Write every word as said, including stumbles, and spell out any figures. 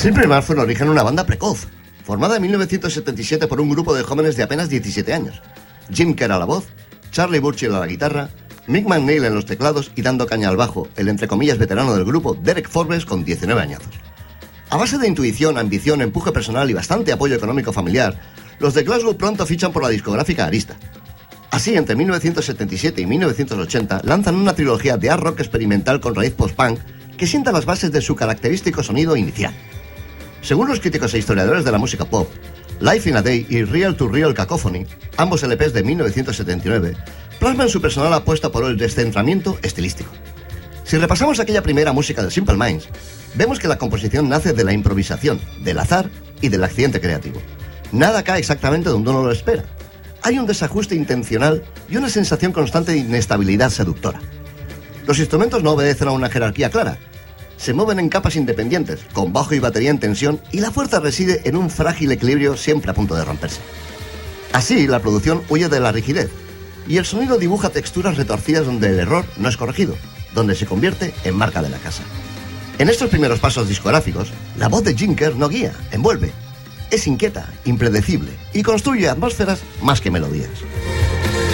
Simple Minds fue en origen una banda precoz, formada en mil novecientos setenta y siete por un grupo de jóvenes de apenas diecisiete años. Jim Kerr a la voz, Charlie Burchill a la guitarra, Mick McNeil en los teclados y dando caña al bajo, el entre comillas veterano del grupo, Derek Forbes, con diecinueve añazos. A base de intuición, ambición, empuje personal y bastante apoyo económico familiar, los de Glasgow pronto fichan por la discográfica Arista. Así, entre mil novecientos setenta y siete y mil novecientos ochenta, lanzan una trilogía de art rock experimental con raíz post-punk que sienta las bases de su característico sonido inicial. Según los críticos e historiadores de la música pop, Life in a Day y Real to Real Cacophony, ambos L Pes de mil novecientos setenta y nueve, plasman su personal apuesta por el descentramiento estilístico. Si repasamos aquella primera música de Simple Minds, vemos que la composición nace de la improvisación, del azar y del accidente creativo. Nada cae exactamente donde uno lo espera. Hay un desajuste intencional y una sensación constante de inestabilidad seductora. Los instrumentos no obedecen a una jerarquía clara. Se mueven en capas independientes, con bajo y batería en tensión, y la fuerza reside en un frágil equilibrio siempre a punto de romperse. Así, la producción huye de la rigidez, y el sonido dibuja texturas retorcidas donde el error no es corregido, donde se convierte en marca de la casa. En estos primeros pasos discográficos, la voz de Jim Kerr no guía, envuelve. Es inquieta, impredecible, y construye atmósferas más que melodías.